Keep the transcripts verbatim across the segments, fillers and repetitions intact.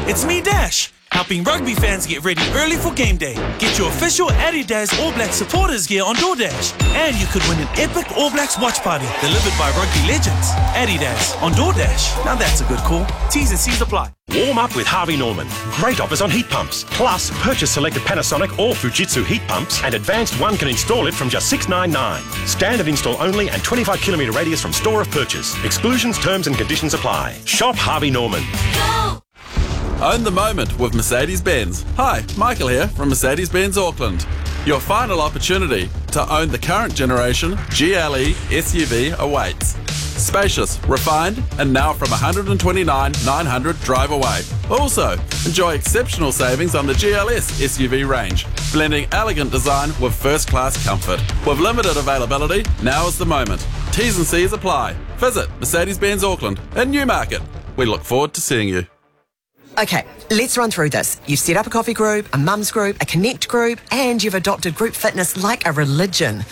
It's me, Dash, helping rugby fans get ready early for game day. Get your official Adidas All Blacks supporters gear on DoorDash. And you could win an epic All Blacks watch party delivered by rugby legends. Adidas on DoorDash. Now that's a good call. T's and C's apply. Warm up with Harvey Norman. Great offers on heat pumps. Plus, purchase selected Panasonic or Fujitsu heat pumps and Advanced One can install it from just six ninety-nine. Standard install only and twenty-five kilometre radius from store of purchase. Exclusions, terms and conditions apply. Shop Harvey Norman. Go! Own the moment with Mercedes-Benz. Hi, Michael here from Mercedes-Benz Auckland. Your final opportunity to own the current generation G L E S U V awaits. Spacious, refined, and now from one hundred twenty-nine thousand nine hundred drive away. Also, enjoy exceptional savings on the G L S S U V range, blending elegant design with first-class comfort. With limited availability, now is the moment. T's and C's apply. Visit Mercedes-Benz Auckland in Newmarket. We look forward to seeing you. Okay, let's run through this. You've set up a coffee group, a mums group, a connect group, and you've adopted group fitness like a religion.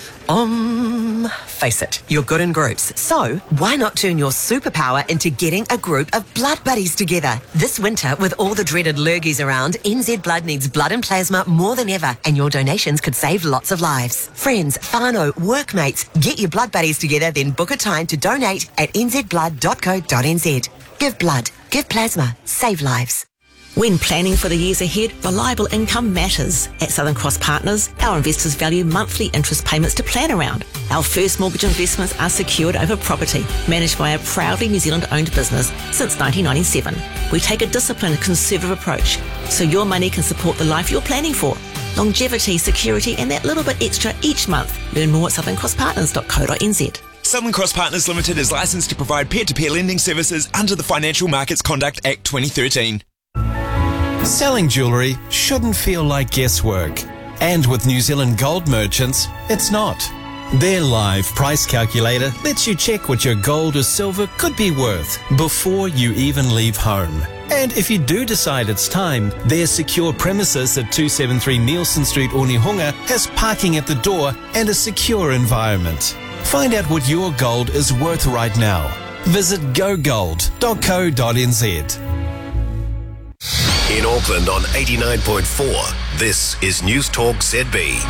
Um, face it, you're good in groups. So, why not turn your superpower into getting a group of blood buddies together? This winter, with all the dreaded lurgies around, N Z Blood needs blood and plasma more than ever, and your donations could save lots of lives. Friends, whānau, workmates, get your blood buddies together, then book a time to donate at n z blood dot co dot n z. Give blood, give plasma, save lives. When planning for the years ahead, reliable income matters. At Southern Cross Partners, our investors value monthly interest payments to plan around. Our first mortgage investments are secured over property, managed by a proudly New Zealand-owned business since nineteen ninety-seven. We take a disciplined, conservative approach, so your money can support the life you're planning for. Longevity, security, and that little bit extra each month. Learn more at southern cross partners dot co dot n z. Southern Cross Partners Limited is licensed to provide peer-to-peer lending services under the Financial Markets Conduct Act twenty thirteen. Selling jewellery shouldn't feel like guesswork. And with New Zealand Gold Merchants, it's not. Their live price calculator lets you check what your gold or silver could be worth before you even leave home. And if you do decide it's time, their secure premises at two seventy-three Nielsen Street, Onehunga has parking at the door and a secure environment. Find out what your gold is worth right now. Visit go gold dot co dot n z. In Auckland on eighty-nine point four, this is News Talk Z B.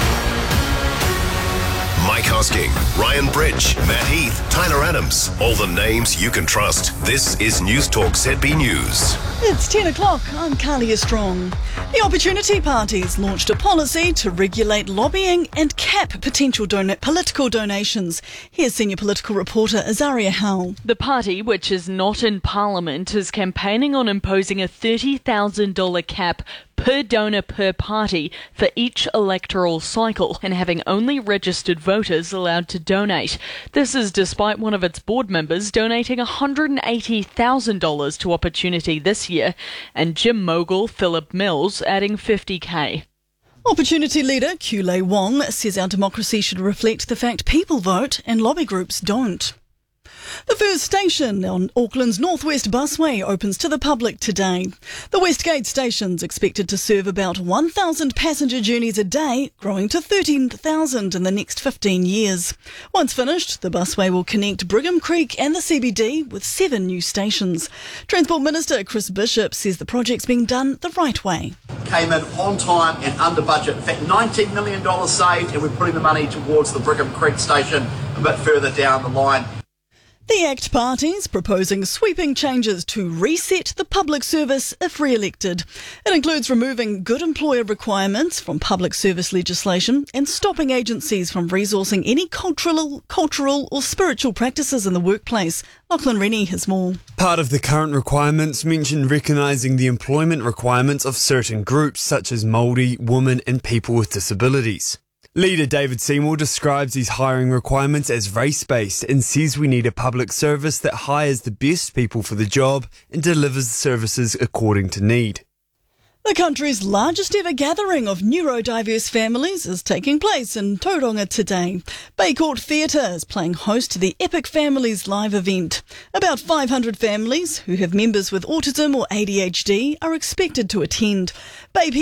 Mike Hosking, Ryan Bridge, Matt Heath, Tyler Adams. All the names you can trust. This is News Talk Z B News. It's ten o'clock. I'm Carlia Strong. The Opportunity Party's launched a policy to regulate lobbying and cap potential don- political donations. Here's senior political reporter Azaria Howe. The party, which is not in Parliament, is campaigning on imposing a thirty thousand dollars cap per donor per party for each electoral cycle and having only registered voters allowed to donate. This is despite one of its board members donating one hundred eighty thousand dollars to Opportunity this year and gym mogul Philip Mills adding fifty thousand dollars. Opportunity leader Kulei Wong says our democracy should reflect the fact people vote and lobby groups don't. The first station on Auckland's Northwest Busway opens to the public today. The Westgate station's expected to serve about one thousand passenger journeys a day, growing to thirteen thousand in the next fifteen years. Once finished, the busway will connect Brigham Creek and the C B D with seven new stations. Transport Minister Chris Bishop says the project's being done the right way. Came in on time and under budget. In fact, nineteen million dollars saved, and we're putting the money towards the Brigham Creek station a bit further down the line. The ACT party's proposing sweeping changes to reset the public service if re-elected. It includes removing good employer requirements from public service legislation and stopping agencies from resourcing any cultural, cultural or spiritual practices in the workplace. Lachlan Rennie has more. Part of the current requirements mention recognising the employment requirements of certain groups such as Māori, women and people with disabilities. Leader David Seymour describes these hiring requirements as race-based and says we need a public service that hires the best people for the job and delivers services according to need. The country's largest ever gathering of neurodiverse families is taking place in Tauranga today. Bay Court Theatre is playing host to the Epic Families live event. About five hundred families who have members with autism or A D H D are expected to attend. Bay